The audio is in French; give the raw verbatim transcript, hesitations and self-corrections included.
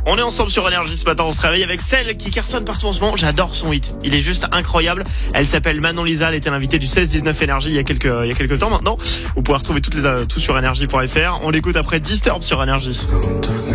On est ensemble sur Énergie ce matin, on se réveille avec celle qui cartonne partout en ce moment. J'adore son hit, il est juste incroyable. Elle s'appelle Manon Lisa, elle était l'invitée du seize dix-neuf Énergie il y a quelques, il y a quelques temps maintenant. Vous pouvez retrouver toutes les, tout sur énergie point f r. On l'écoute après Disturb sur Énergie.